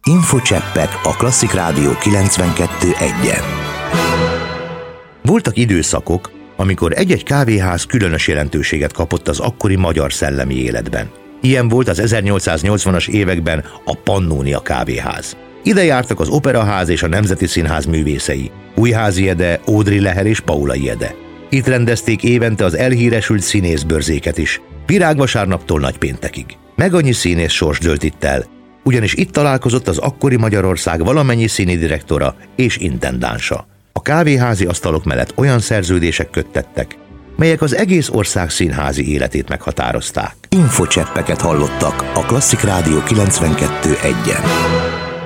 Infocseppek a Klasszik Rádió 92.1-en. Voltak időszakok, amikor egy-egy kávéház különös jelentőséget kapott az akkori magyar szellemi életben. Ilyen volt az 1880-as években a Pannónia kávéház. Ide jártak az Operaház és a Nemzeti Színház művészei, Újházi Ede, Ódry Leher és Paulay Ede. Itt rendezték évente az elhíresült színészbörzéket is, virágvasárnaptól nagypéntekig. Meg annyi színész sors dőlt itt el, ugyanis itt találkozott az akkori Magyarország valamennyi színidirektora és intendánsa. A kávéházi asztalok mellett olyan szerződések köttettek, melyek az egész ország színházi életét meghatározták. Infocseppeket hallottak a Klasszik Rádió 92.1-en.